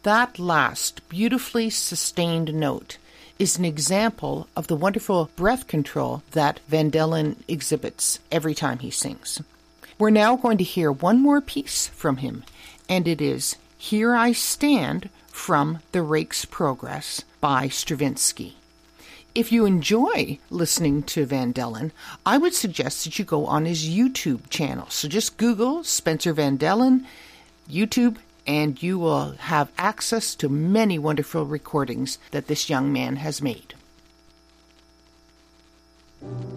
That last beautifully sustained note is an example of the wonderful breath control that Vandelin exhibits every time he sings. We're now going to hear one more piece from him, and it is Here I Stand from The Rake's Progress by Stravinsky. If you enjoy listening to Vandelin, I would suggest that you go on his YouTube channel. So just Google Spencer Vandelin, YouTube, and you will have access to many wonderful recordings that this young man has made.